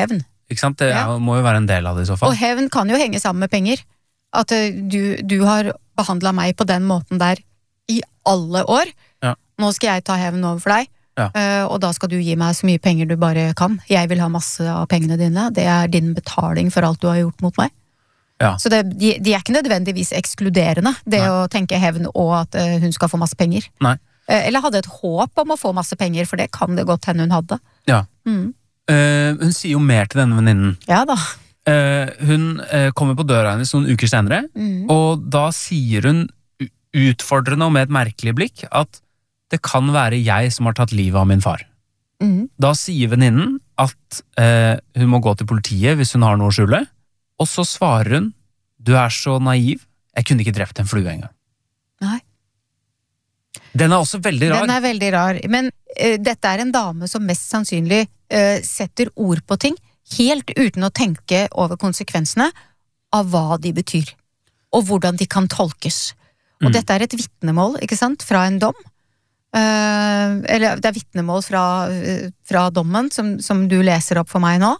hevn. Ikke sant? Det må jo være en del av det I så fall. Og hevn kan jo henge sammen med penger. At du har behandlet meg på den måten der I alle år. Ja. Nå skal jeg ta hevn over for deg. Ja. Og da skal du gi meg så mye penger du bare kan. Jeg vil ha masse av pengene dine. Det din betaling for alt du har gjort mot meg. Ja. Så de ikke nødvendigvis ekskluderende, det Nei. å tenke hevn og at hun skal få masse penger. Nei. Eller hadde et håp om å få masse penger, for det kan det godt hende hun hadde. Ja. Mm. Hun sier jo mer til denne venninnen. Ja da. Hun kommer på døra hennes noen uker senere, og da sier hun utfordrende og med et merkelig blikk at det kan være jeg som har tatt livet av min far. Da sier venninnen at hun må gå til politiet hvis hun har noe å skjule, og så svarer hun, du så naiv, jeg kunne ikke drept en flue engang. Nei. Den også veldig rar. Den veldig rar, men dette en dame som mest sannsynlig setter ord på ting, helt uten å tenke over konsekvensene av hva de betyr, og hvordan de kan tolkes. Og dette et vittnemål, ikke sant, fra en dom. Eller det vittnemål fra dommen som du leser opp for meg nå.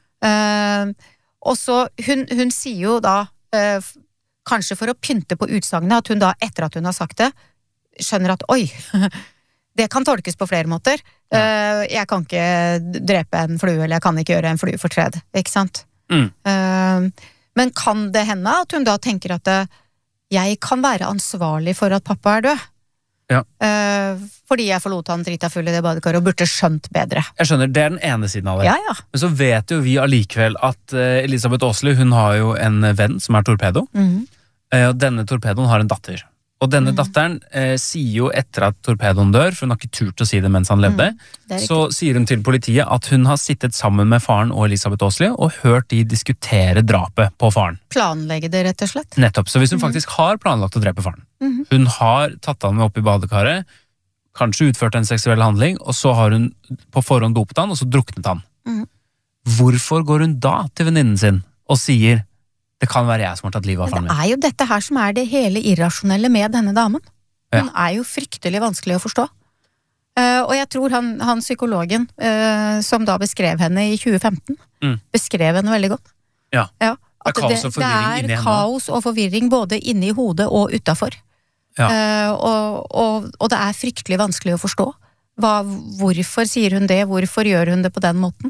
Og så hun sier jo da kanskje for å pynte på utsagnet at hun da, etter at hun har sagt det, skjønner at oi, det kan tolkes på flere måter. Jeg kan ikke drepe en flue, eller jeg kan ikke gjøre en flue for tred, ikke sant? Men kan det hende at hun da tenker at jeg kan være ansvarlig for at pappa død? Ja. Fordi jeg forlot han drita full I det badekaret og burde skjønt bedre. Jeg skjønner, det den ene siden av det. Ja. Men så vet jo vi allikevel at Elisabeth Åsli, hun har jo en venn som Torpedo. Og denne Torpedoen har en datter. Og denne datteren sier jo etter at Torpedoen dør, for hun har ikke turt å si det mens han levde, så sier hun til politiet at hun har sittet sammen med faren og Elisabeth Åsli og hørt de diskutere drapet på faren. Planlegge det rett og slett. Nettopp, så hvis hun faktisk har planlagt å drepe faren, hun har tatt han med opp I badekaret, kanskje utført en seksuell handling, og så har hun på forhånd dopet han, og så druknet han. Hvorfor går hun da til venninnen sin og sier det kan være jeg som har tatt livet av faren min? Det jo dette her som det hele irrasjonelle med denne damen. Hun jo fryktelig vanskelig å forstå. Og jeg tror han psykologen som da beskrev henne I 2015, beskrev henne veldig godt. Ja. At kaos og forvirring inni henne. Kaos og forvirring både inni hodet og utenfor. Og det fryktelig vanskelig å forstå. Hvorfor sier hun det? Hvorfor gjør hun det på den måten?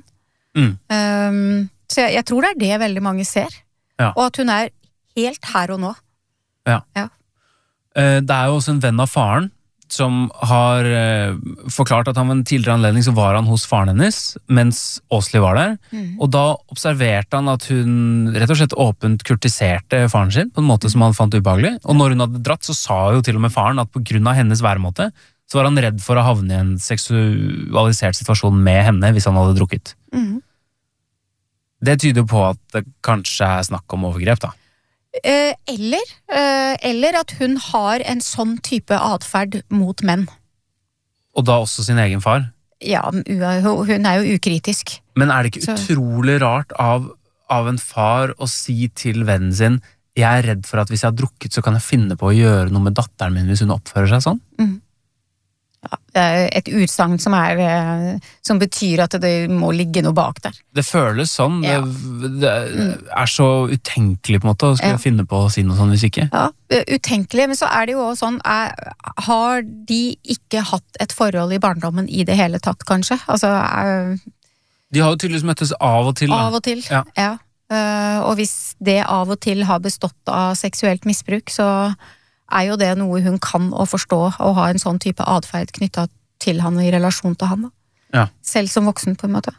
Så jeg tror det det veldig mange ser. Og at hun helt her og nå. Ja. Det jo også en venn av faren som har forklart at han ved en tidligere anledning så var han hos faren hennes mens Åsli var der, og da observerte han at hun rett og slett åpent kurtiserte faren sin på en måte som han fant ubehagelig, og når hun hadde dratt så sa jo til og med faren at på grunn av hennes væremåte så var han redd for å havne I en seksualisert situasjon med henne hvis han hadde drukket. Det tyder på at det kanskje snakk om overgrep da. Eller at hun har en sånn type adferd mot menn. Og da også sin egen far? Ja, hun jo ukritisk. Men det ikke utrolig rart av en far å si til vennen sin jeg redd for at hvis jeg har drukket så kan jeg finne på å gjøre noe med datteren min hvis hun oppfører seg sånn? Ja, det et utsagn som som betyr at det må ligge noe bak der. Det føles sånn. Det så utenkelig på en måte å skulle finne på å si noe sånn hvis ikke. Ja, utenkelig, men så det jo også sånn har de ikke hatt et forhold I barndommen I det hele tatt, kanskje? Altså, de har jo tydeligvis møttes av og til. Da. Av og til, ja. Og hvis det av og til har bestått av seksuelt misbruk, så jo det noe hun kan å forstå og ha en sånn type adferd knyttet til han I relasjon til han da. Ja. Selv som voksen på en måte.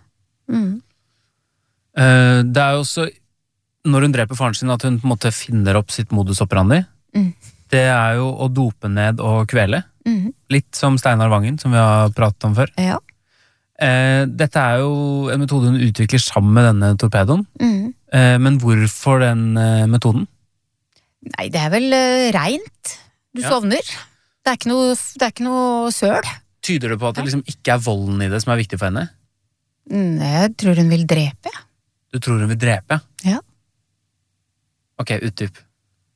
Det jo også når hun dreper faren sin at hun på en måte finner opp sitt modus operandi. Det jo å dope ned og kvele. Litt som Steinar Vangen som vi har pratet om før. Ja. Dette jo en metode hun utvikler sammen med denne torpedoen. Men hvorfor den metoden? Nei, det vel rent. Du sovner. Det ikke noe søl. Tyder det på at det liksom ikke volden I det som viktig for henne? Jeg tror hun vil drepe. Du tror hun vil drepe? Ja. Ok, utdyp.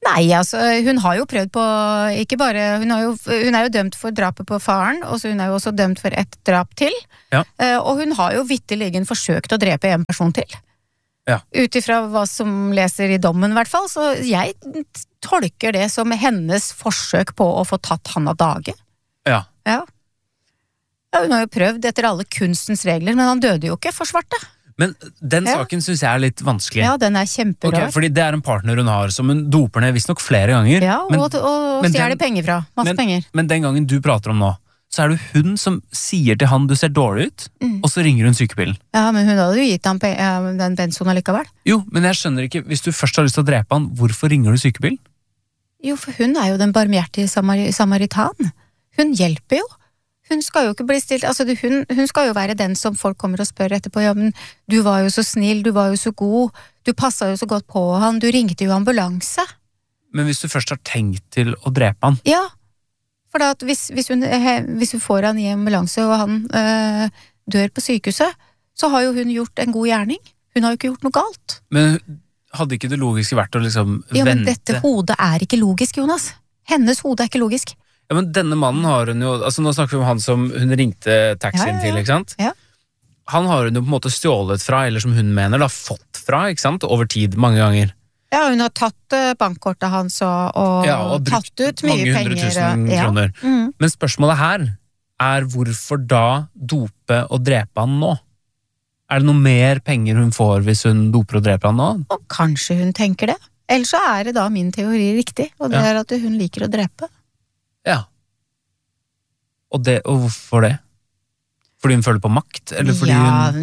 Nei, altså, hun har jo prøvd på, ikke bare, hun er jo dømt for drapet på faren, og så hun er jo også dømt for ett drap til, og hun har jo vitterligen forsøkt å drepe en person til. Ja. Utifra hva som leser i dommen I hvert fall, så jeg tolker det som hennes forsøk på å få tatt han av dage. Ja. Ja, hun har jo prøvd etter alle kunstens regler, men han døde jo ikke, forsvarte. Men den saken synes jeg litt vanskelig. Ja, den kjemperar. Okay, fordi det en partner hun har, som hun doper ned visst nok flere ganger. Ja, og stjeler penger fra. Masse penger. Men den gangen du prater om nå, så det hun som sier til han du ser dårlig ut, og så ringer hun sykebilen. Ja, men hun hadde jo gitt ham den benzoen likevel. Jo, men jeg skjønner ikke, hvis du først har lyst til å drepe han, hvorfor ringer du sykebilen? Jo, for hun jo den barmhjertige samaritan. Hun hjelper jo. Hun skal jo ikke bli stilt, altså hun skal jo være den som folk kommer og spør etterpå, ja, men du var jo så snill, du var jo så god, du passet jo så godt på han, du ringte jo ambulanse. Men hvis du først har tenkt til å drepe han? Ja, for da at hvis hun får han i ambulanse, og han dør på sykehuset, så har jo hun gjort en god gjerning. Hun har jo ikke gjort noe galt. Men hadde ikke det logiske vært å liksom vente? Ja, men dette hodet ikke logisk, Jonas. Hennes hode ikke logisk. Ja, men denne mannen har hun jo, altså nå snakker vi om han som hun ringte taxien til, ikke sant? Ja. Han har hun jo på en måte stjålet fra, eller som hun mener da, fått fra, ikke sant? Over tid, mange ganger. Ja, hun har tatt bankkortet hans og tatt ut mye penger. Mange 100 000 kroner. Men spørsmålet her hvorfor da dope og drepe han nå? Det noe mer penger hun får hvis hun doper og dreper han nå? Og kanskje hun tenker det. Ellers så det da min teori riktig, og det at hun liker å drepe. Ja. Og hvorfor det? Fordi hun føler på makt? Eller fordi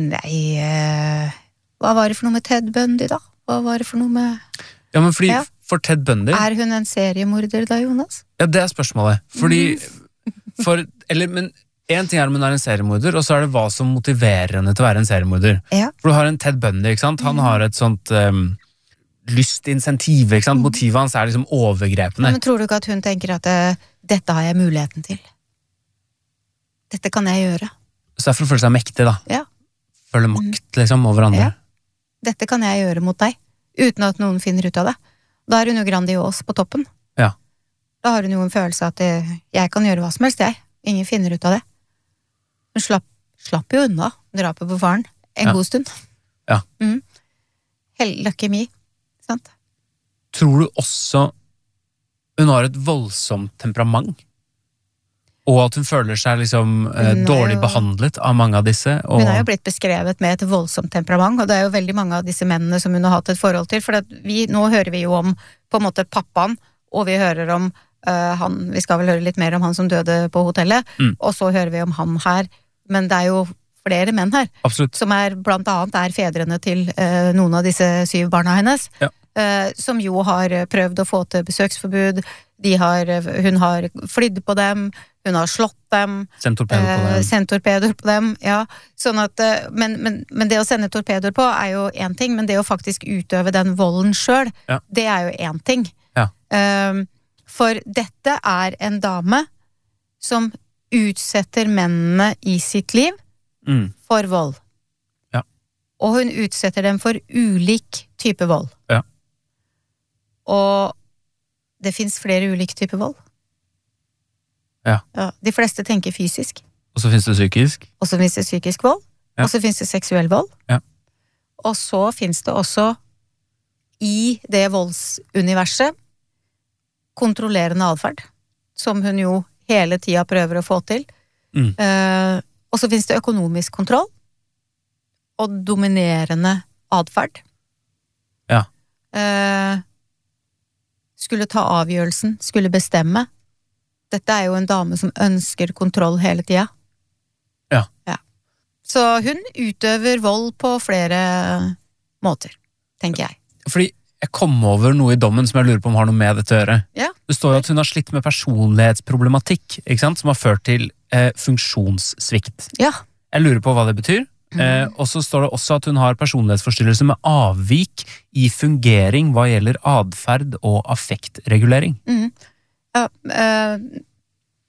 hva var det for noe med Ted Bundy da? Hva var det for noe med... Ja, men fordi for Ted Bundy... hun en seriemorder da, Jonas? Ja, det spørsmålet. Fordi... men en ting om hun en seriemorder, og så det hva som motiverer henne til å være en seriemorder. Ja. For du har en Ted Bundy, ikke sant? Han har et sånt... lystinsentiv, ikke sant? Motivet hans liksom overgrepende. Men tror du ikke at hun tenker at dette har jeg muligheten til? Dette kan jeg gjøre. Så for å føle seg mektig da? Ja. Føle makt liksom over andre? Ja. Dette kan jeg gjøre mot deg, uten at noen finner ut av det. Da hun jo grandios på toppen. Ja. Da har hun jo en følelse at jeg kan gjøre hva som helst, jeg. Ingen finner ut av det. Hun slapp jo unna drapet på faren en god stund. Ja. Lucky me. Sant? Tror du også hun har et voldsomt temperament? Og at hun føler seg liksom dårlig behandlet av mange av disse? Og... Hun jo blitt beskrevet med et voldsomt temperament, og det jo veldig mange av disse mennene som hun har hatt et forhold til, for nå hører vi jo om på en måte pappaen, og vi hører om vi skal vel høre litt mer om han som døde på hotellet, og så hører vi om han her, men det jo flere menn her, Absolutt. Som blant annet fedrene til noen av disse 7 barna hennes, som jo har prøvd å få til besøksforbud, hun har flydd på dem, hun har slått dem, sendt torpedoer på dem, ja, sånn at, men det å sende torpedoer på jo en ting, men det å faktisk utøve den volden selv, det jo en ting. Ja. For dette en dame som utsetter mennene i sitt liv for vold. Ja. Og hun utsetter dem for ulik type vold. Ja. Og det finnes flere ulike typer vold. Ja. De fleste tenker fysisk. Og så finnes det psykisk. Og så finnes det psykisk vold. Og så finnes det seksuell vold. Ja. Og så finnes det også i det voldsuniverset kontrollerende adferd, som hun jo hele tida prøver å få til. Og så finnes det økonomisk kontroll og dominerende adferd. Ja. Skulle ta avgjørelsen, skulle bestemme. Dette jo en dame som ønsker kontroll hele tida. Ja. Så hun utøver vold på flere måter, tenker jeg. Fordi jeg kom over noe i dommen som jeg lurer på om har noe med dette å gjøre. Ja. Det står jo at hun har slitt med personlighetsproblematikk, ikke sant? Som har ført til funksjonssvikt. Ja. Jeg lurer på hva det betyr. Og så står det også at hun har personlighetsforstyrrelse med avvik i fungering hva gjelder adferd og affektregulering. Ja,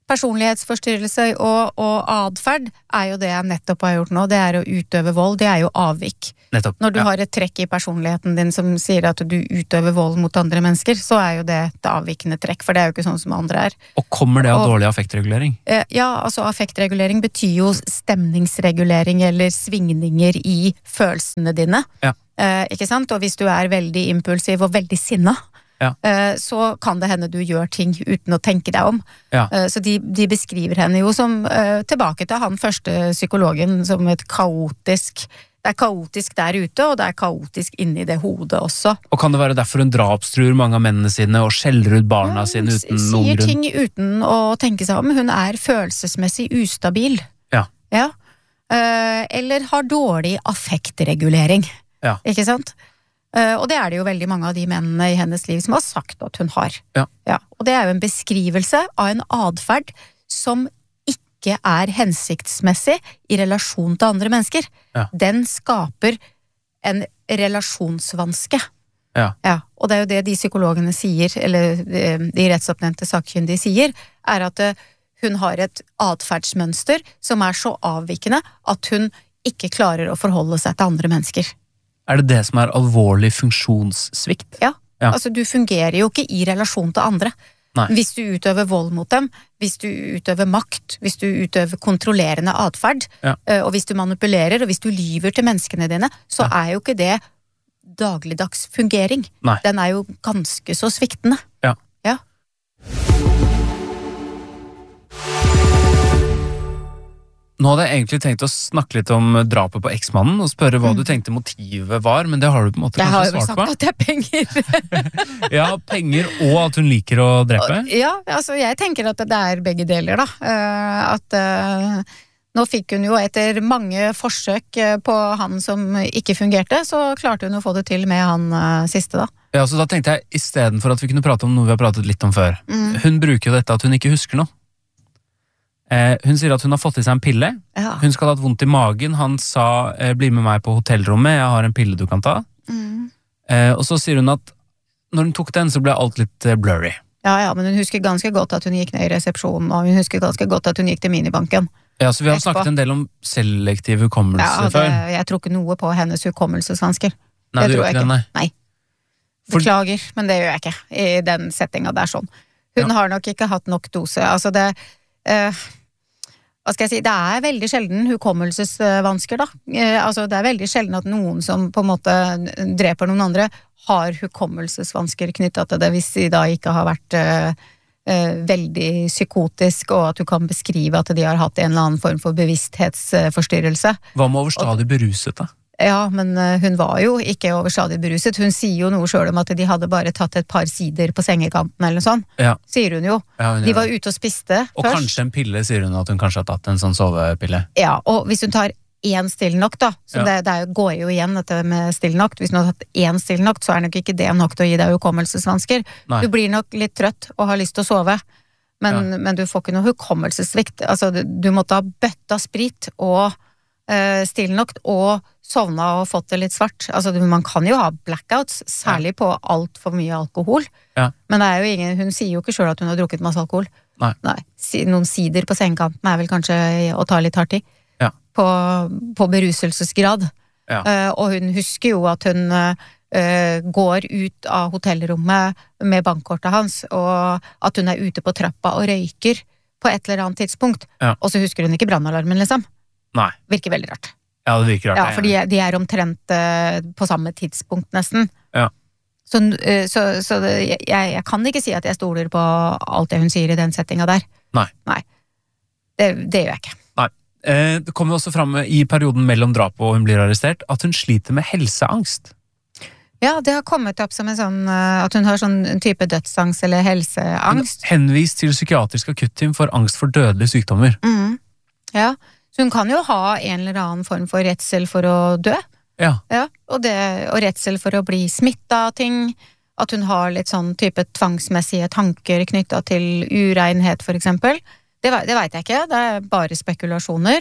personlighetsforstyrrelse og adferd jo det jeg nettopp har gjort nå, det å utøve vold, det jo avvik. Nettopp, Når du har et trekk i personligheten din som sier at du utøver vold mot andre mennesker, så jo det et avvikende trekk, for det jo ikke sånn som andre Og kommer det av dårlig affektregulering? Ja, altså affektregulering betyr jo stemningsregulering eller svingninger i følelsene dine. Ja. Ikke sant? Og hvis du veldig impulsiv og veldig sinna, så kan det hende du gjør ting uten å tenke deg om. Ja. Så de beskriver henne jo som, tilbake til han første psykologen, som et kaotisk. Det kaotisk der ute, og det kaotisk inni det hodet også. Og kan det være derfor hun drapstruer mange av mennene sine og skjeller ut barna sine uten noen grunn? Sier ting uten å tenke seg om. Hun følelsesmessig ustabil. Ja. Ja. Eller har dårlig affektregulering. Ja. Ikke sant? Og det det jo veldig mange av de mennene i hennes liv som har sagt at hun har. Ja. Ja. Og det jo en beskrivelse av en adferd som ikke hensiktsmessig i relasjon til andre mennesker. Ja. Den skaper en relasjonsvanske. Ja. Ja. Og det jo det de psykologene sier, eller de rettsoppnevnte sakkyndige sier, at hun har et adferdsmønster som så avvikende at hun ikke klarer å forholde seg til andre mennesker. Det det som alvorlig funksjonssvikt? Ja, altså du fungerer jo ikke i relasjon til andre. Nei. Hvis du utøver vold mot dem, hvis du utøver makt, hvis du utøver kontrollerende adferd, og hvis du manipulerer, og hvis du lyver til menneskene dine, så jo ikke det dagligdags fungering. Nei. Den jo ganske så sviktende. Ja. Ja. Nå hadde jeg egentlig tenkt å snakke litt om drapet på eksmannen og spørre hva du tenkte motivet var, men det har du på en måte kanskje svart på. Jeg har jo sagt at det penger. Ja, penger og at hun liker å drepe. Ja, altså jeg tenker at det begge deler da. Nå fikk hun jo etter mange forsøk på han som ikke fungerte, så klarte hun å få det til med han siste da. Ja, så da tenkte jeg, i stedet for at vi kunne prate om noe vi har pratet litt om før, hun bruker jo dette at hun ikke husker noe. Hun sier at hun har fått i seg en pille. Ja. Hun skal ha hatt vondt i magen. Han sa, bli med meg på hotellrommet, jeg har en pille du kan ta. Og så sier hun at når hun tok den, så ble alt litt blurry. Ja, men hun husker ganske godt at hun gikk ned i resepsjonen, og hun husker ganske godt at hun gikk til minibanken. Ja, så vi har snakket en del om selektiv hukommelse før. Jeg tror ikke noe på hennes hukommelsesvansker. Nei, du gjør ikke det, nei. Beklager, men det gjør jeg ikke i den settinga der sånn. Hun har nok ikke hatt nok dose. Altså hva skal jeg si, det veldig sjelden hukommelsesvansker da. Altså det veldig sjelden at noen som på en måte dreper noen andre har hukommelsesvansker knyttet til det, hvis de da ikke har vært veldig psykotisk, og at du kan beskrive at de har hatt en eller annen form for bevissthetsforstyrrelse. Hva med overstadig beruset da? Ja, men hun var jo ikke overstadig beruset. Hun sier jo noe selv om at de hadde bare tatt et par sider på sengekanten eller noe sånt. Ja. Sier hun jo. Ja, de var ute og spiste først. Og kanskje en pille, sier hun at hun kanskje har tatt en sånn sovepille. Ja, og hvis hun tar én Stilnoct da, så det går jo igjen dette med Stilnoct. Hvis hun har tatt én Stilnoct, så nok ikke det nok til å gi deg hukommelsesvansker. Nei. Du blir nok litt trøtt og har lyst til å sove, men du får ikke noe hukommelsessvikt. Altså, du måtte ha bøtta sprit og Stilnoct og sovna og fått det litt svart. Altså, man kan jo ha blackouts, særlig på alt for mye alkohol. Ja. Men det jo ingen, hun sier jo ikke selv at hun har drukket masse alkohol. Nei. Noen sider på sengekanten vel kanskje å ta litt hardt i. Ja. På beruselsesgrad. Ja. Og hun husker jo at hun går ut av hotellrommet med bankkortet hans, og at hun ute på trappa og røyker på et eller annet tidspunkt. Ja. Og så husker hun ikke brannalarmen, liksom. Nei. Virker veldig rart. Ja, det virker rart. Ja, for de omtrent på samme tidspunkt, nesten. Ja. Så jeg kan ikke si at jeg stoler på alt det hun sier i den settinga der. Nei. Det gjør jeg ikke. Nei. Det kommer også fram i perioden mellom drap og hun blir arrestert, at hun sliter med helseangst. Ja, det har kommet opp som en sånn, at hun har sånn type dødsangst eller helseangst. Henvist til psykiatrisk akutteam for angst for dødelige sykdommer. Ja, så hun kan jo ha en eller annen form for redsel for å dø. Ja. Ja, og redsel for å bli smittet av ting, at hun har litt sånn type tvangsmessige tanker knyttet til urenhet, for eksempel. Det vet jeg ikke, det bare spekulasjoner.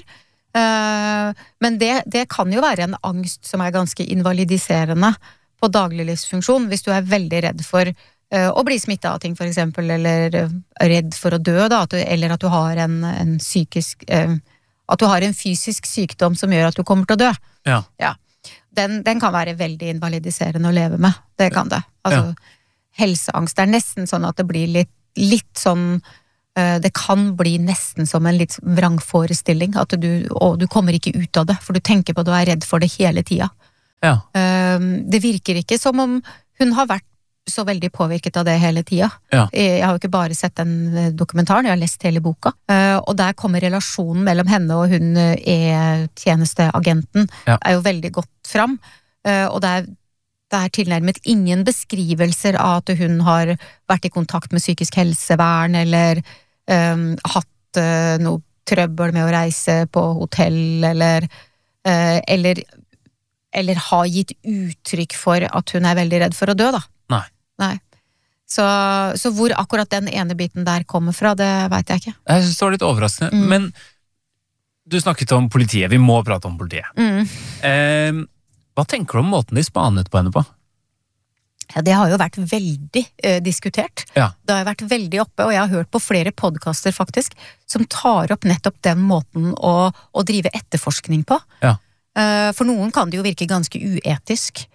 Men det kan jo være en angst som ganske invalidiserende på dagliglivsfunksjon, hvis du veldig redd for å bli smittet av ting for eksempel, eller redd for å dø da, eller at du har en psykisk, at du har en fysisk sykdom som gjør at du kommer til å dø. Ja. Den kan være veldig invalidiserende å leve med, det kan det. Altså, helseangst, det nesten sånn at det blir litt sånn, det kan bli nesten som en litt vrangforestilling, at du kommer ikke ut av det, for du tenker på at du er redd for det hele tida. Det virker ikke som om hun har vært så veldig påvirket av det hele tida. Jeg har jo ikke bare sett den dokumentaren, jeg har lest hele boka, og der kommer relasjonen mellom henne og hun tjenesteagenten er jo veldig godt fram, og det er tilnærmet ingen beskrivelser av at hun har vært i kontakt med psykisk helsevern, eller hatt noe trøbbel med å reise på hotell, eller har gitt uttrykk for at hun er veldig redd for å dø da. Nei. Så hvor akkurat den ene biten der kommer fra, det vet jeg ikke. Jeg synes det var litt overraskende, men du snakket om politiet, vi må prate om politiet. Hva tenker du om måten de spanet på henne på? Ja, det har jo vært veldig diskutert. Det har vært veldig oppe, og jeg har hørt på flere podcaster faktisk, som tar opp nettopp den måten å drive etterforskning på. For noen kan det jo virke ganske uetisk.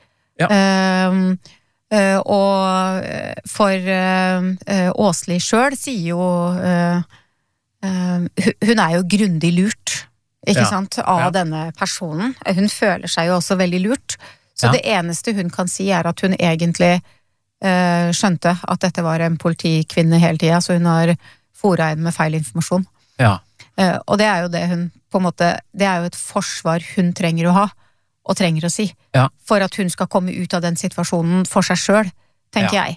Og for Åsli selv sier jo hun er jo grundig lurt, ikke sant, av denne personen. Hun føler seg jo også veldig lurt, så det eneste hun kan si er at hun egentlig skjønte at dette var en politikvinne hele tiden, så hun har foret inn med feil informasjon. Og det er jo det hun på en måte, det er jo et forsvar hun trenger å ha og trenger å si, for at hun skal komme ut av den situasjonen for seg selv, tenker jeg.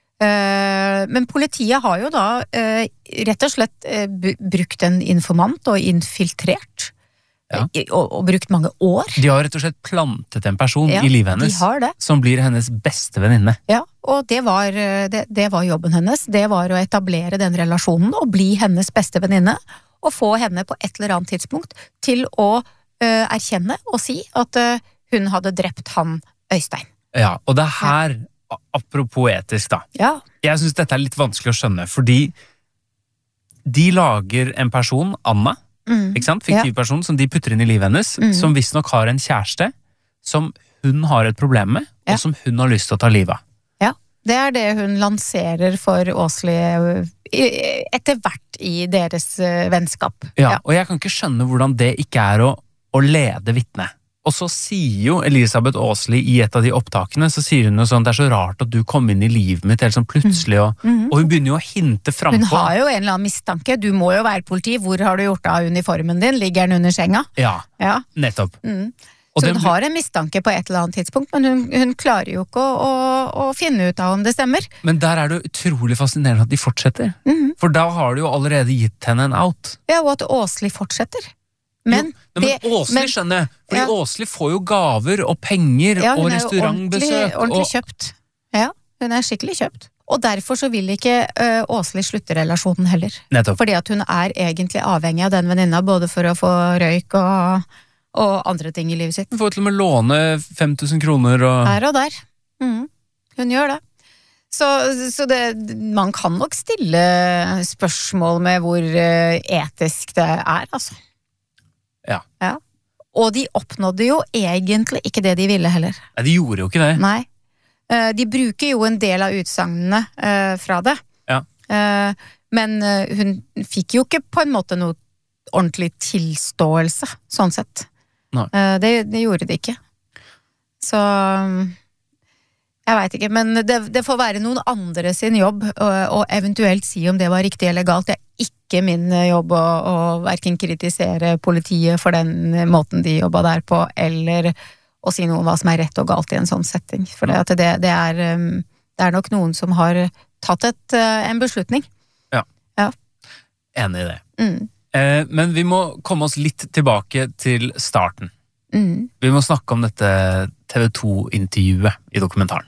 Men politiet har jo da rett og slett brukt en informant og infiltrert, og brukt mange år. De har rett og slett plantet en person i livet hennes, som blir hennes beste venninne. Og det var jobben hennes, det var å etablere den relasjonen, og bli hennes beste venninne, og få henne på et eller annet tidspunkt til å erkjenne og si at hun hadde drept han Øystein. Og det er her, apropos etisk da, jeg synes dette er litt vanskelig å skjønne, fordi de lager en person, Anna, ikke sant? Fiktiv person, som de putter inn i livet hennes, som visstnok har en kjæreste, som hun har et problem med, og som hun har lyst til å ta livet av. Det er det hun lanserer for Åsli etter hvert i deres vennskap. Og jeg kan ikke skjønne hvordan det ikke er å lede vittne. Og så sier jo Elisabeth Åsli i et av de opptakene, så sier hun jo sånn, det er så rart at du kom inn i livet mitt helt sånn plutselig, og hun begynner jo å hinte frem på. Hun har jo en eller annen mistanke, du må jo være politi, hvor har du gjort av uniformen din? Ligger den under senga? Nettopp. Så hun har en mistanke på et eller annet tidspunkt, men hun klarer jo ikke å finne ut av om det stemmer. Men der er det utrolig fascinerende at de fortsetter. For da har du jo allerede gitt henne en out. Og at Åsli fortsetter. Men Åsli skjønner, fordi Åsli får jo gaver og penger og restaurantbesøk. Ordentlig kjøpt. Hun er skikkelig kjøpt. Og derfor så vil ikke Åsli slutte relasjonen heller. Fordi at hun er egentlig avhengig av den venninna, både for å få røyk og andre ting i livet sitt. Hun får til og med låne 5000 kroner her og der. Hun gjør det. Så man kan nok stille spørsmål med hvor etisk det er, altså. Og de oppnådde jo egentlig ikke det de ville heller. Nei, de gjorde jo ikke det. Nei. De bruker jo en del av utsagnene fra det. Men hun fikk jo ikke på en måte noe ordentlig tilståelse, sånn sett. Det gjorde de ikke. Så jeg vet ikke, men det får være noen andre sin jobb og eventuelt si om det var riktig eller galt. Det er ikke min jobb å hverken kritisere politiet for den måten de jobbet der på, eller å si noe om hva som er rett og galt i en sånn setting. For det er nok noen som har tatt en beslutning. Enig i det. Men vi må komme oss litt tilbake til starten. Vi må snakke om dette TV2-intervjuet i dokumentaren.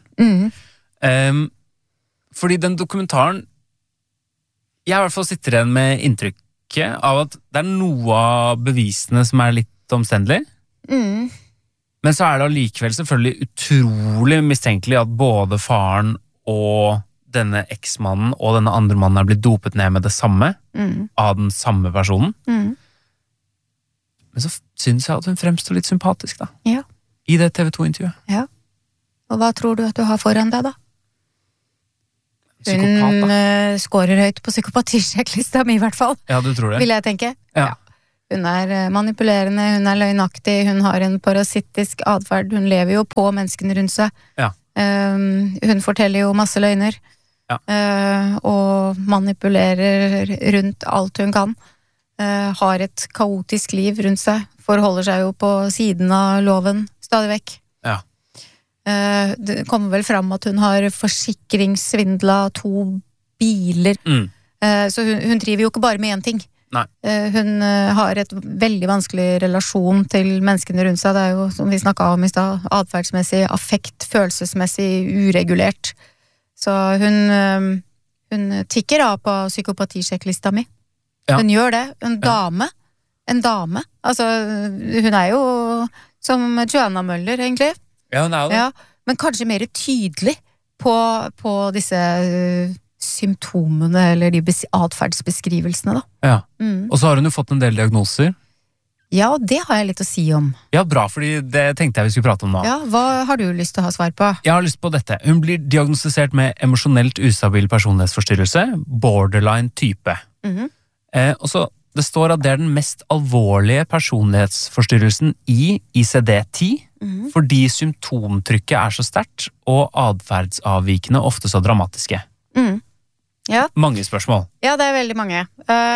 Fordi den dokumentaren, jeg i hvert fall sitter igjen med inntrykket av at det er noe av bevisene som er litt omstendelig. Men så er det allikevel selvfølgelig utrolig mistenkelig at både faren og denne eksmannen og denne andre mannen er blitt dopet ned med det samme av den samme personen. Men så synes jeg at hun fremstår litt sympatisk da. Ja. I det TV2-intervjuet. Ja. Og hva tror du at du har foran deg da? Psykopat da. Hun skårer høyt på psykopatisjekklista mi I hvert fall. Ja, du tror det? Vil jeg tenke. Ja. Hun manipulerende, hun løgnaktig, hun har en parasittisk adferd, hun lever jo på menneskene rundt seg. Ja. Hun forteller jo masse løgner. Ja. Og manipulerer rundt alt hun kan. Har et kaotisk liv rundt seg, forholder seg jo på siden av loven stadig vekk. Ja. Det kommer vel fram at hun har forsikringssvindla 2 biler. Så hun driver jo ikke bare med én ting. Nei. Hun har et veldig vanskelig relasjon til menneskene rundt seg. Det er jo, som vi snakket om I sted, adferdsmessig, affekt, følelsesmessig uregulert. Så hun tikker av på psykopatisjekklista mi. Ja. Hun gjør det. En dame. Altså, hun er jo som Joanna Møller, egentlig. Ja, hun er jo det. Ja, men kanskje mer tydelig på disse symptomene, eller de adferdsbeskrivelsene, da. Ja. Og så har hun jo fått en del diagnoser. Ja, og det har jeg litt å si om. Ja, bra, fordi det tenkte jeg vi skulle prate om nå. Ja, hva har du lyst til å ha svar på? Jeg har lyst på dette. Hun blir diagnostisert med emosjonelt ustabil personlighetsforstyrrelse, borderline type. Og så, det står at det er den mest alvorlige personlighetsforstyrrelsen I ICD-10, fordi symptomtrykket er så sterkt, og adferdsavvikende ofte så dramatiske. Ja. Mange spørsmål. Ja, det er veldig mange.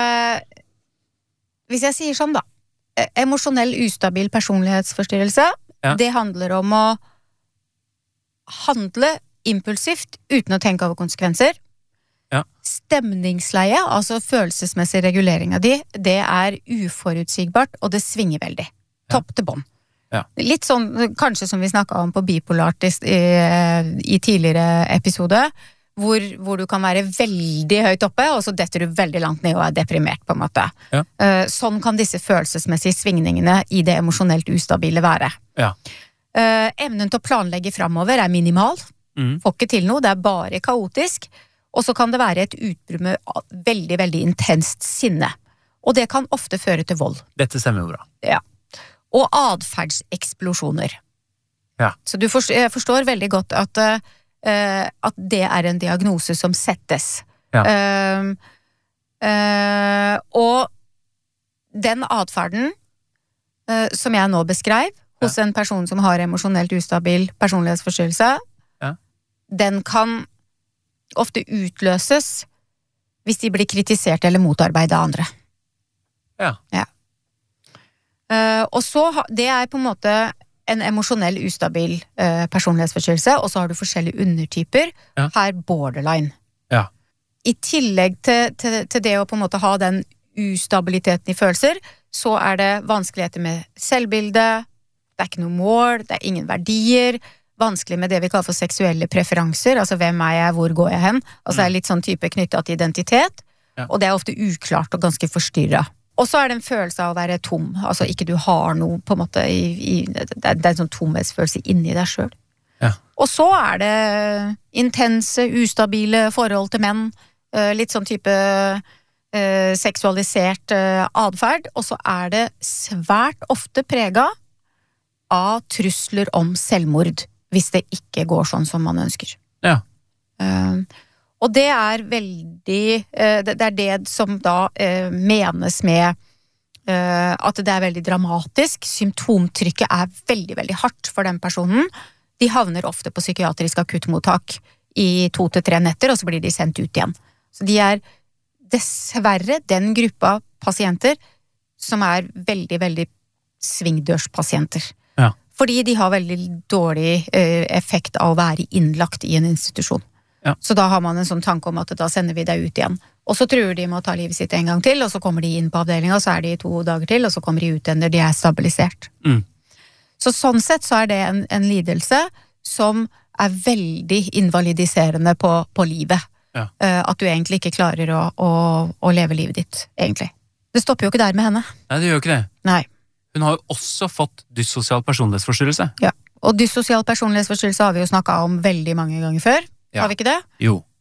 Hvis jeg sier sånn da, emosjonell ustabil personlighetsforstyrrelse, det handler om å handle impulsivt uten å tenke over konsekvenser. Ja. Stemningsleie, altså følelsesmessig regulering av det er uforutsigbart, og det svinger veldig. Topp til bånd. Ja. Litt sånn, kanskje som vi snakket om på bipolart I tidligere episode, hvor du kan være veldig høyt oppe, og så detter du veldig langt ned og er deprimert, på en måte. Ja. Sånn kan disse følelsesmessige svingningene I det emosjonelt ustabile være. Ja. Evnen til å planlegge fremover er minimal. Får ikke til noe, det er bare kaotisk. Og så kan det være et utbrudd med veldig, veldig intenst sinne. Og det kan ofte føre til vold. Dette stemmer jo bra. Ja. Og adferdseksplosjoner. Ja. Så jeg forstår veldig godt at det er en diagnose som settes. Ja. Og den adferden som jeg nå beskrev hos en person som har emosjonelt ustabil personlighetsforstyrrelse, den kan ofte utløses hvis de blir kritisert eller motarbeidet av andre. Ja. Og så, det er på en måte en emosjonell ustabil personlighetsforstyrrelse, og så har du forskjellige undertyper, her borderline. Ja. I tillegg til det å på en måte ha den ustabiliteten I følelser, så er det vanskeligheter med selvbilde, det er ikke noe mål, det er ingen verdier, vanskelig med det vi kaller for seksuelle preferanser, altså hvem er jeg, hvor går jeg hen, altså det er litt sånn type knyttet til identitet, og det er ofte uklart og ganske forstyrret. Og så er det en følelse av å være tom, altså ikke du har noe på en måte, det er en sånn tomhetsfølelse inni deg selv. Ja. Og så er det intense, ustabile forhold til menn, litt sånn type seksualisert adferd, og så er det svært ofte preget av trusler om selvmord, hvis det ikke går sånn som man ønsker. Ja. Og det er veldig, det er det som da menes med at det er veldig dramatisk, symptomtrykket er veldig, veldig hardt for den personen. De havner ofte på psykiatrisk akuttmottak I 2 til 3 netter, og så blir de sendt ut igjen. Så de er dessverre den gruppa pasienter som er veldig, veldig svingdørspasienter. Ja. Fordi de har veldig dårlig effekt av å være innlagt I en institusjon. Ja. Så da har man en sånn tanke om at da sender vi deg ut igjen. Og så tror de med å ta livet sitt en gang til, og så kommer de inn på avdelingen, og så er de I 2 dager til, og så kommer de ut igjen når de er stabilisert. Så sånn sett så er det en lidelse som er veldig invalidiserende på livet. Ja. At du egentlig ikke klarer å leve livet ditt, egentlig. Det stopper jo ikke der med henne. Nei, det gjør ikke det. Nei. Hun har jo også fått dyssosial personlighetsforstyrrelse. Ja, og dyssosial personlighetsforstyrrelse har vi jo snakket om veldig mange ganger før. Ja. Har vi ikke det? Jo.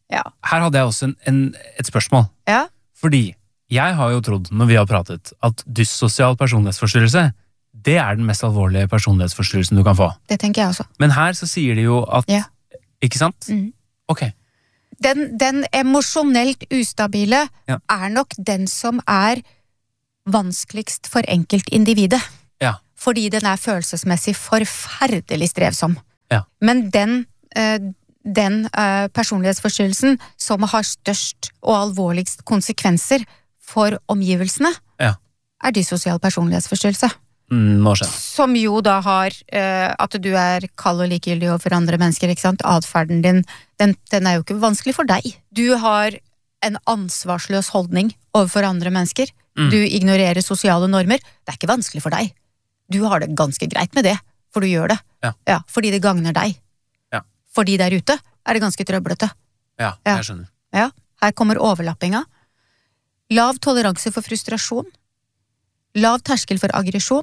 Ja. Her hadde jeg også et spørsmål. Ja. Fordi jeg har jo trodd, når vi har pratet, at dyssosial personlighetsforstyrrelse, det den mest alvorlige personlighetsforstyrrelsen du kan få. Det tenker jeg også. Men her så sier de jo at... Ja. Ikke sant? Ok. Den emosjonelt ustabile nok den som vanskeligst for enkeltindividet. Ja. Fordi den følelsesmessig forferdelig strevsom. Ja. Men den personlighetsforstyrrelsen som har størst og alvorligst konsekvenser for omgivelsene, dyssosial personlighetsforstyrrelse. Nå skjønner. Som jo da har at du kald og likegyldig overfor andre mennesker, ikke sant? Adferden din, den jo ikke vanskelig for deg. Du har en ansvarsløs holdning overfor andre mennesker. Du ignorerer sosiale normer. Det ikke vanskelig for deg. Du har det ganske greit med det, for du gjør det. Ja, fordi det gagner deg. Ja. Fordi der ute det ganske trøblete. Ja, jeg skjønner. Ja, her kommer overlappinga. Lav toleranse for frustrasjon. Lav terskel for aggresjon.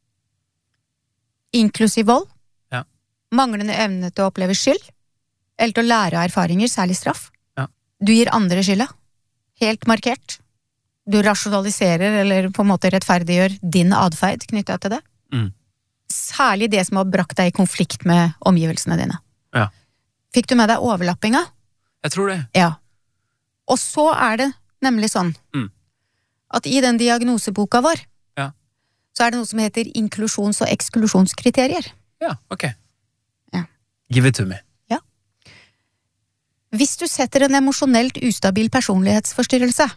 Inklusiv vold. Ja. Manglende evne til å oppleve skyld. Eller til å lære av erfaringer, særlig straff. Ja. Du gir andre skylda. Helt markert. Du rasjonaliserer eller på en måte rettferdiggjør din adferd knyttet til det. Særlig det som har brakt deg i konflikt med omgivelsene dine. Ja. Fikk du med deg overlappinga? Jeg tror det. Ja. Og så det nemlig sånn at i den diagnoseboka vår så det noe som heter inklusjons- og eksklusjonskriterier. Ja, ok. Ja. Give it to me. Ja. Hvis du setter en emosjonelt ustabil personlighetsforstyrrelse,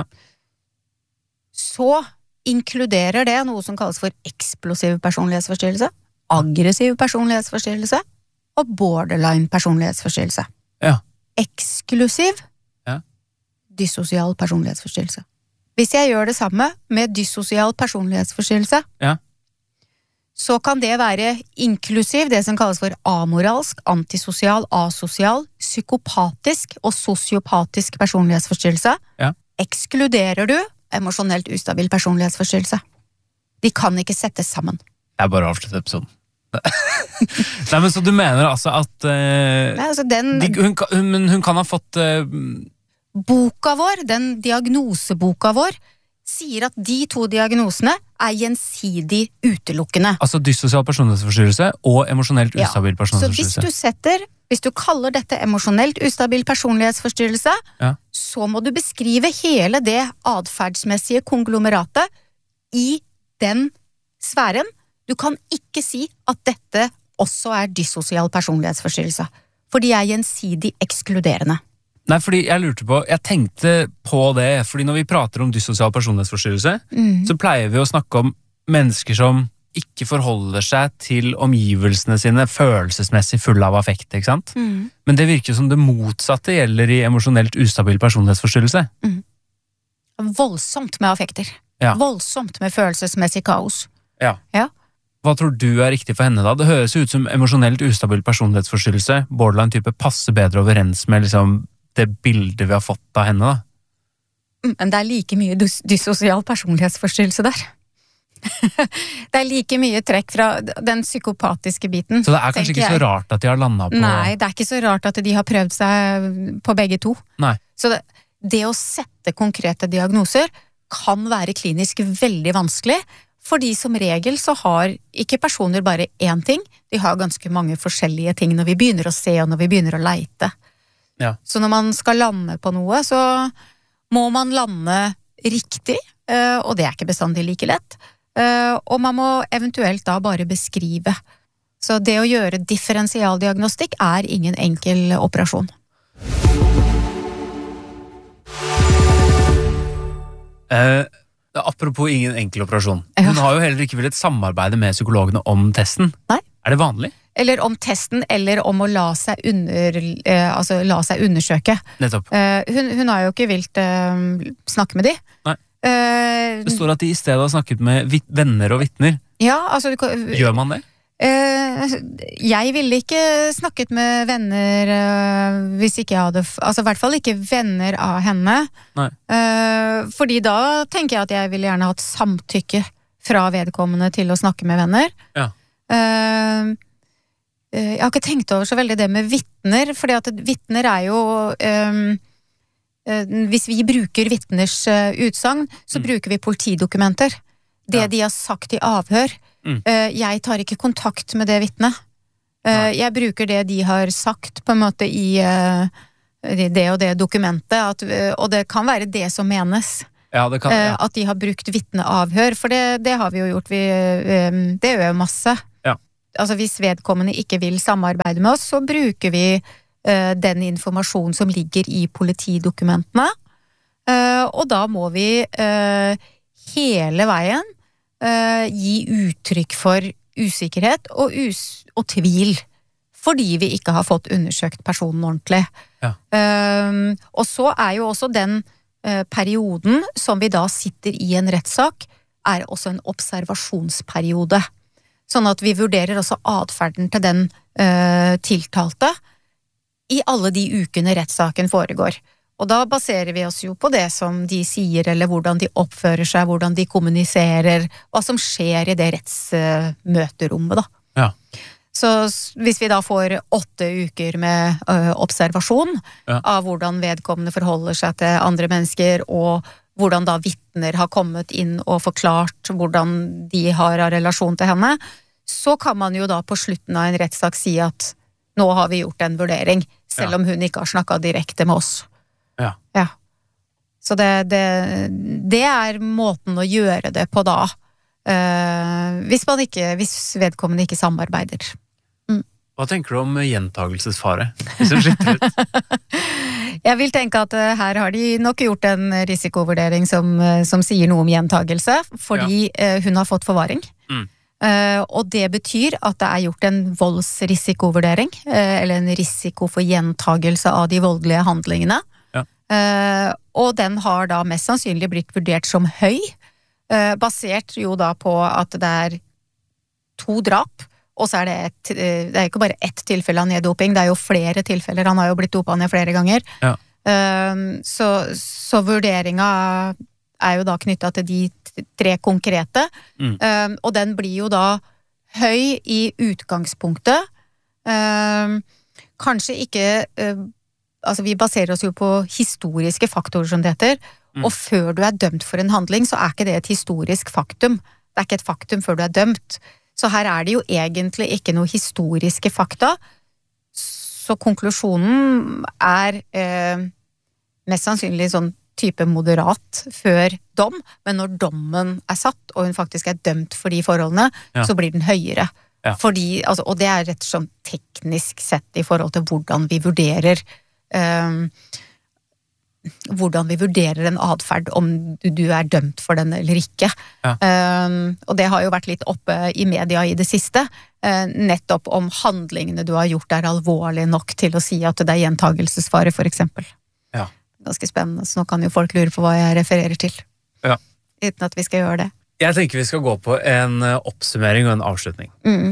så inkluderer det noe som kalles for eksplosiv personlighetsforstyrrelse, aggressiv personlighetsforstyrrelse og borderline personlighetsforstyrrelse. Ja. Eksklusiv dyssosial personlighetsforstyrrelse. Hvis jeg gjør det samme med dyssosial personlighetsforstyrrelse, så kan det være inklusiv det som kalles for amoralsk, antisosial, asosial, psykopatisk og sosiopatisk personlighetsforstyrrelse. Ekskluderer du emosjonelt ustabil personlighetsforstyrrelse. De kan ikke settes sammen. Jeg bare avslutter episoden. Nei, men så du mener altså at Nei, altså hun kan ha fått boka vår, den diagnoseboka vår, sier at de to diagnosene gjensidig utelukkende. Altså dyssosial personlighetsforstyrrelse og emosjonelt ustabil personlighetsforstyrrelse. Så hvis du kaller dette emosjonelt ustabil personlighetsforstyrrelse, så må du beskrive hele det adferdsmessige konglomeratet i den sfæren. Du kan ikke si at dette også dyssosial personlighetsforstyrrelse, for de gjensidig ekskluderende. Nei, fordi jeg tenkte på det, fordi når vi prater om dyssosial personlighetsforstyrrelse, så pleier vi å snakke om mennesker som ikke forholder seg til omgivelsene sine følelsesmessig fulle av affekt, ikke sant? Men det virker som det motsatte gjelder i emosjonelt ustabil personlighetsforstyrrelse. Voldsomt med affekter. Voldsomt med følelsesmessig kaos. Ja. Hva tror du riktig for henne da? Det høres ut som emosjonelt ustabil personlighetsforstyrrelse, borderline type, passer bedre overens med liksom det bildet vi har fått av henne da. Men det like mye dyssosial personlighetsforstyrrelse der. Det like mye trekk fra den psykopatiske biten. Så det kanskje ikke så rart at de har landet på... Nei, det ikke så rart at de har prøvd seg på begge to. Nei. Så det å sette konkrete diagnoser kan være klinisk veldig vanskelig, fordi som regel så har ikke personer bare én ting, de har ganske mange forskjellige ting når vi begynner å se og når vi begynner å leite. Ja. Så når man skal lande på noe, så må man lande riktig, og det ikke bestandig like lett, og man må eventuelt da bare beskrive. Så det å gjøre differensialdiagnostikk ingen enkel operasjon. Apropos ingen enkel operasjon. Hun har jo heller ikke villet samarbeide med psykologene om testen. Nei. Det vanlig? Eller om testen, eller om å la seg undersøke. Nettopp. Hun har jo ikke vilt snakke med de. Nei. Det står at de i stedet har snakket med venner og vitner. Ja, altså... Gjør man det? Jeg ville ikke snakket med venner hvis ikke jeg hadde... Altså i hvert fall ikke venner av henne. Nei. Fordi da tenker jeg at jeg ville gjerne hatt samtykke fra vedkommende til å snakke med venner. Ja. Jeg har ikke tenkt over så veldig det med vittner, fordi at vittner jo hvis vi bruker vittners utsagn, så bruker vi politidokumenter. Det de har sagt i avhør. Jeg tar ikke kontakt med det vittnet. Jeg bruker det de har sagt på en måte i det og det dokumentet, og det kan være det som menes. Ja, det kan, At de har brukt vittneavhør, for det har vi jo gjort, det gjør jo masse. Ja. Altså hvis vedkommende ikke vil samarbeide med oss, så bruker vi den informasjonen som ligger i politidokumentene, og da må vi hele veien gi uttrykk for usikkerhet og tvil, fordi vi ikke har fått undersøkt personen ordentlig. Ja. Og så jo også den perioden som vi da sitter i en rettssak, også en observasjonsperiode. Sånn at vi vurderer også adferden til den tiltalte i alle de ukene rettssaken foregår. Og da baserer vi oss jo på det som de sier, eller hvordan de oppfører seg, hvordan de kommuniserer, hva som skjer i det rettsmøterommet, da. Ja. Så hvis vi da får 8 uker med observasjon av hvordan vedkommende forholder seg til andre mennesker, og hvordan da vittner har kommet inn og forklart hvordan de har av relasjon til henne, så kan man jo da på slutten av en rettssak si at nå har vi gjort en vurdering, selv om hun ikke har snakket direkte med oss. Ja. Ja. Så det måten å gjøre det på da, hvis vedkommende ikke samarbeider. Hva tenker du om gjentagelsesfare? Hvis du slipper ut? Jeg vil tenke at her har de nok gjort en risikovurdering som sier noe om gjentagelse, fordi hun har fått forvaring. Og det betyr at det gjort en voldsrisikovurdering, eller en risiko for gjentagelse av de voldelige handlingene. Og den har da mest sannsynlig blitt vurdert som høy, basert jo da på at det 2 drap, og så det ikke bare ett tilfelle av neddoping, det jo flere tilfeller, han har jo blitt dopet ned flere ganger. Ja. Så vurderingen jo da knyttet til de 3 konkrete, og den blir jo da høy i utgangspunktet. Kanskje ikke, altså vi baserer oss jo på historiske faktorer som det heter, og før du dømt for en handling, så ikke det et historisk faktum. Det ikke et faktum før du dømt. Så her det jo egentlig ikke noe historiske fakta, så konklusjonen mest sannsynlig sånn type moderat før dom, men når dommen satt, og hun faktisk dømt for de forholdene, så blir den høyere. Ja. Fordi, altså, og det rett og slett teknisk sett i forhold til hvordan vi vurderer en adferd, om du dømt for den eller ikke. Ja. Og det har jo vært litt oppe i media i det siste, nettopp om handlingene du har gjort alvorlig nok til å si at det gjentagelsesfare, for eksempel. Ja. Ganske spennende, så nå kan jo folk lure på hva jeg refererer til. Ja. Uten at vi skal gjøre det. Jeg tenker vi skal gå på en oppsummering og en avslutning.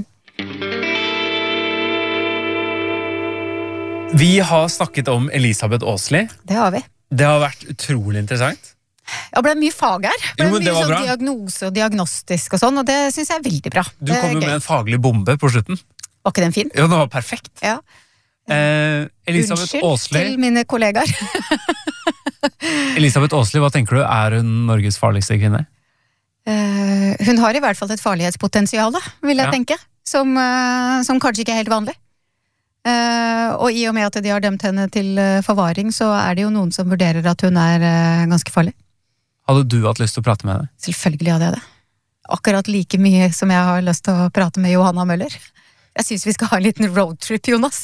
Vi har snakket om Elisabeth Aasli. Det har vi. Det har vært utrolig interessant. Det ble mye fag her. Det ble mye sånn diagnose og diagnostisk og sånn, og det synes jeg veldig bra. Du kom jo med en faglig bombe på slutten. Var ikke den fin? Jo, den var perfekt. Ja. Elisabeth Aasli. Til mine kollegaer. Elisabeth Aasli, hva tenker du? Hun Norges farligste kvinne? Hun har i hvert fall et farlighetspotensial, vil jeg tenke, som kanskje ikke helt vanlig. Og i og med at de har dømt henne til forvaring, så det jo noen som vurderer at hun ganske farlig. Hadde du hatt lyst til å prate med henne? Selvfølgelig hadde jeg det. Akkurat like mye som jeg har lyst til å prate med Johanna Møller. Jeg synes vi skal ha en liten roadtrip, Jonas.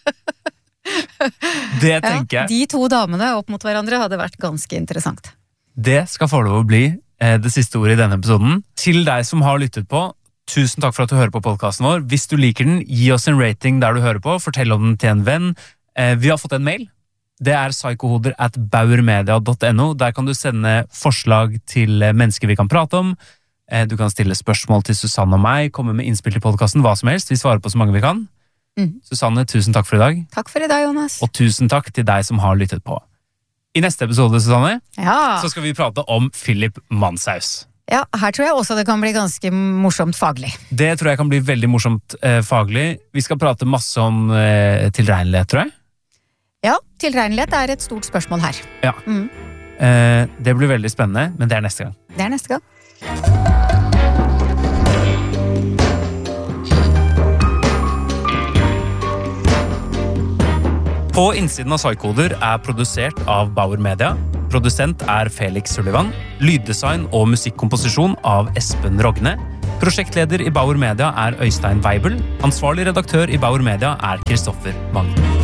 Det tenker jeg. De 2 damene opp mot hverandre hadde vært ganske interessant. Det skal få lov å bli det siste ordet i denne episoden. Til deg som har lyttet på, tusen takk for at du hører på podcasten vår. Hvis du liker den, gi oss en rating der du hører på. Fortell om den til en venn. Vi har fått en mail. Det psykohoder@bauermedia.no. Der kan du sende forslag til mennesker vi kan prate om. Du kan stille spørsmål til Susanne og meg, komme med innspill til podcasten, hva som helst. Vi svarer på så mange vi kan. Susanne, tusen takk for i dag. Takk for i dag, Jonas. Og tusen takk til deg som har lyttet på. I neste episode, Susanne, så skal vi prate om Philip Manshaus. Ja, her tror jeg også det kan bli ganske morsomt faglig. Det tror jeg kan bli veldig morsomt faglig. Vi skal prate masse om tilregnelighet, tror jeg. Ja, tilregnelighet er et stort spørsmål her. Ja. Det blir veldig spennende, men det er neste gang. Det er neste gang. På innsiden av Psykoder er produsert av Bauer Media. Produsent er Felix Sullivan. Lyddesign og musikkomposisjon av Espen Rogne. Prosjektleder i Bauer Media er Øystein Weibel. Ansvarlig redaktør i Bauer Media er Kristoffer Mange.